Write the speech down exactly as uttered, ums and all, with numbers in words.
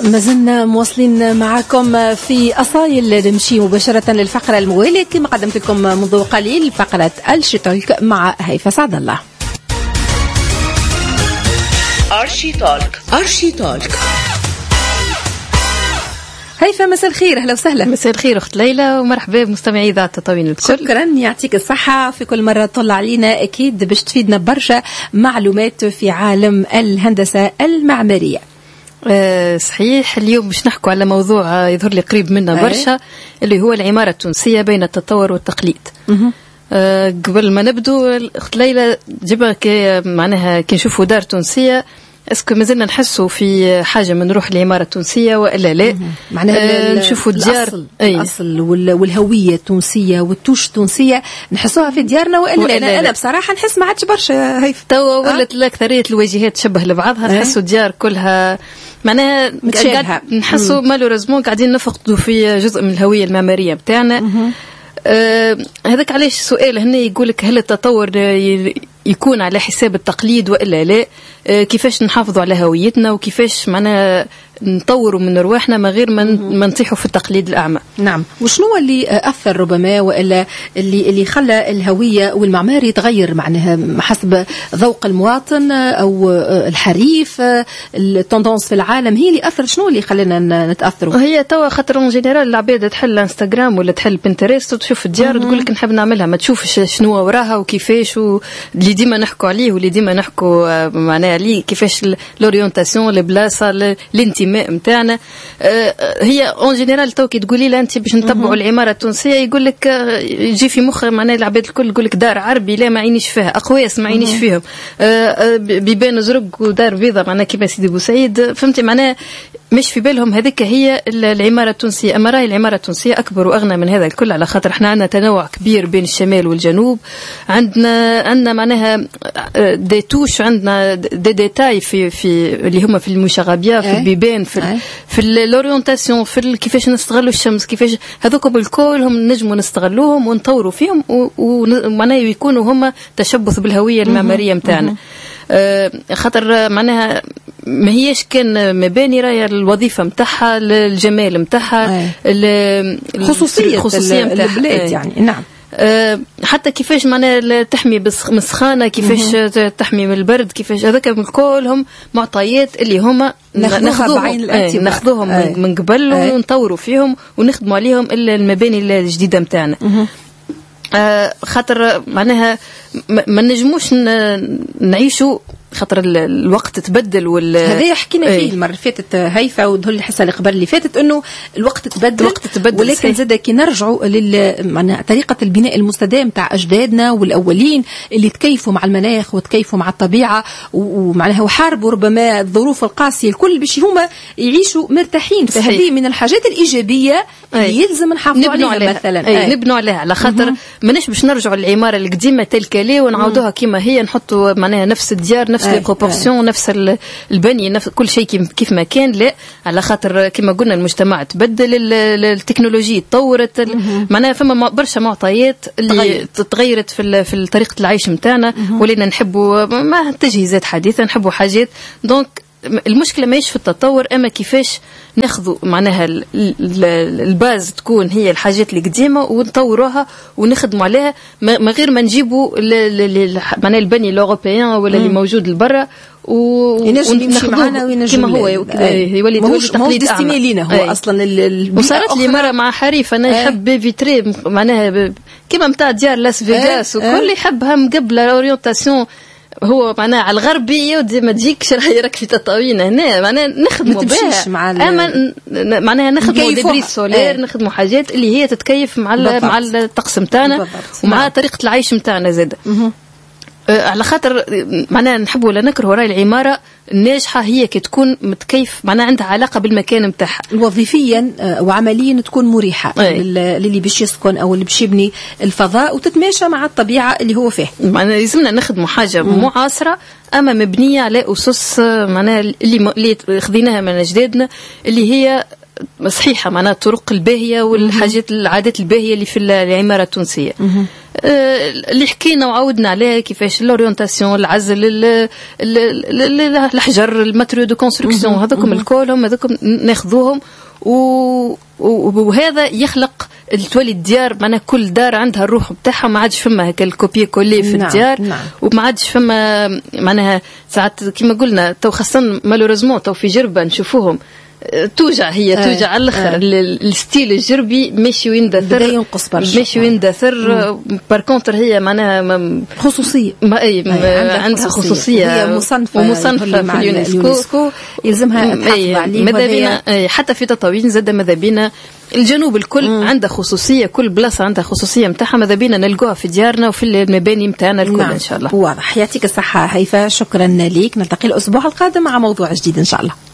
ما زلنا مواصلين معكم في أصايل. نمشي مباشرة للفقرة الموالية كما قدمت لكم منذ قليل، فقرة الشيتولك مع هيفا سعد الله. أرشيتولك أرشيتولك هيفا مساء الخير، اهلا وسهلا. مساء الخير اخت ليلى ومرحبا بمستمعي اذاعه التطاوين الكل. شكرا، يعطيك الصحه. في كل مره تطلع علينا اكيد باش تفيدنا برشا معلومات في عالم الهندسه المعماريه. أه صحيح، اليوم باش نحكوا على موضوع يظهر لي قريب منا برشا، اللي هو العماره التونسيه بين التطور والتقليد. أه قبل ما نبدو اخت ليلى جبنا كي معناها كي نشوفوا دار تونسيه، اسكو مازلنا نحسوا في حاجه من روح العماره التونسيه والا لا؟ معناها آه نشوفوا الديار الأصل, الأصل والهويه التونسيه والتوش التونسيه نحسوها في ديارنا والا, وإلا لا؟ انا بصراحه نحس ما عادش برشا هيف توا ولات آه؟ اكثريه الواجهات تشبه لبعضها. آه؟ نحسوا الديار كلها معناها متشابهه، نحسوا مالوريزمون قاعدين نفقدوا في جزء من الهويه المعماريه بتاعنا. آه هذاك علاش سؤال هنا يقولك هل التطور يكون على حساب التقليد وإلا لا؟ آه كيفاش نحافظوا على هويتنا وكيفاش معنا نطوروا من رواحنا من غير ما نطيحوا في التقليد الأعمى. نعم، وشنو اللي أثر ربما وإلا اللي اللي خلى الهوية والمعمار يتغير معناها حسب ذوق المواطن أو الحريف؟ التندونس في العالم هي اللي أثر، شنو اللي خلينا نتأثروا؟ هي توا خاطر اون جينيرال العباد تحل انستغرام ولا تحل بنترست وتشوف الديار وتقول لك نحب نعملها، ما تشوفش شنو وراها وكيفاش، واللي ديما نحكوا عليه واللي ديما نحكوا معناها عليه كيفاش لورينتاسيون البلاصه الانتماء نتاعنا. هي اون جينيرال تو كي تقولي لا انت باش نتبعوا العماره التونسيه يقول لك يجي في مخ معناها العباد الكل يقول لك دار عربي لا ما عينيش فيها، اقواس ما عينيش فيهم، بيبان زرق ودار بيضاء معناها كيما سيدي بوسعيد، فهمتي معناها مش في بالهم هذيك هي العماره التونسيه. اما راهي العماره التونسيه اكبر واغنى من هذا الكل، على خاطر احنا عندنا تنوع كبير بين الشمال والجنوب، عندنا عندنا معناها دي توش، عندنا دي ديتاي في في اللي هما في المشاغبيه في البيبان في أي. في الاورينتاسيون في كيفاش نستغلوا الشمس، كيفاش هذوك بالكل هم نجموا نستغلوهم ونطوروا فيهم ومعناها يكونوا هما تشبث بالهويه المعماريه نتاعنا. آه خاطر معناها ما هيش كان مباني راهي الوظيفه نتاعها الجمال نتاعها الخصوصيه الخصوصيه نتاع البلاد يعني. نعم، أه حتى كيفاش معناها تحمي من السخانه، كيفاش تحمي من البرد، كيفاش هذاك كلهم معطيات اللي هما ناخذوهم ايه ناخذوهم ايه من قبل ايه ونطوروا فيهم ونخدموا عليهم الا المباني الجديده نتاعنا. آه خاطر معناها ما نجموش نعيشوا خاطر الوقت تبدل وال هذا حكينا فيه المره اللي فاتت هيفا وذل الحصه اللي قبل اللي فاتت انه الوقت تبدل, الوقت تبدل ولكن زاد كي نرجعوا لل معناها طريقه البناء المستدام تاع اجدادنا والاولين اللي تكيفوا مع المناخ وتكيفوا مع الطبيعه ومعناها وحاربوا ربما الظروف القاسيه الكل باش هما يعيشوا مرتاحين. فهذه من الحاجات الايجابيه اللي أي. يلزم نحافظوا عليها, عليها مثلا أي. أي. نبنوا عليها على خاطر ماناش باش نرجعوا للعماره القديمه تلك لي ونعاودوها كما هي، نحطوا معناها نفس الديار نفس لي بروبورسيون نفس البنيه نفس كل شيء كيف ما كان. لا، على خاطر كما قلنا المجتمع تبدل، التكنولوجيا تطورت، معناها فما برشا معطيات اللي تغيرت في في طريقه العيش نتاعنا، ولينا نحبوا ما تجهيزات حديثه، نحبوا حاجات. دونك المشكله ماهيش في التطور، اما كيفاش ناخذوا معناها الباز تكون هي الحاجات القديمه ونطوروها ونخدموا عليها من غير ما نجيبوا معناها البني الاوروبيان ولا اللي موجود لبرا ونمشي معنا وين كما هو يولي تقليد اعمى لينا هو اصلا. وصارت لي مره مع حريف انا يحب فيتري معناها كما نتاع ديار لاس فيغاس وكل يحبها مقبله اورينتاسيون هو معناها على الغربيه ودي ما تجيكش راهي راك في تطاوين هنا معناها نخدموا بها مع اما معناها نخدموا دبريس سولير، نخدموا حاجات اللي هي تتكيف مع مع الطقس نتاعنا ومع طريقه العيش نتاعنا زاده. أه على خاطر معناها نحبوا ولا نكرهوا راي العماره الناجحه هي كي تكون متكيف معناها عندها علاقه بالمكان نتاعها وظيفيا وعمليا تكون مريحه للي باش يسكن او اللي باش يبني الفضاء وتتماشى مع الطبيعه اللي هو فيه. معناها لازمنا نخدموا حاجه مم. معاصره اما مبنيه على اسس معناها اللي اللي خذيناها من اجدادنا اللي هي صحيحه، معناها الطرق الباهيه والحاجات العادات الباهيه اللي في العماره التونسيه. اللي حكينا وعودنا عليه كيفاش الاورينتاسيون العزل الحجر الماتريو دو كونستركسيون هذوكم الكولهم هذوكم ناخذوهم وهذا يخلق تولي الديار معنا كل دار عندها الروح بتاعها ما عادش فما هكا الكوبي كولي في نعم الديار نعم. وما عادش فما معناها ساعات كما قلنا تو خاصة مالوريزمون تو في جربة نشوفوهم توجع هي توجع آه. على الاخر آه. الستيل الجربي ماشي ويندثر ينقص برشا ماشي ويندثر بار كونتر هي معناها خصوصيه ما اي عندها, عندها خصوصيه, خصوصية هي مصنفه ومصنفه في اليونسكو يلزمها تحافظ عليه ماذا بينا حتى في تطاوين زاد ماذا بينا الجنوب الكل مم. عندها خصوصيه كل بلاصه عندها خصوصيه نتاعها ماذا بينا نلقوها في ديارنا وفي المباني نتاعنا الكل نعم. ان شاء الله واضح. يعطيك الصحه هيفاء شكرا لك. نلتقي الاسبوع القادم مع موضوع جديد ان شاء الله.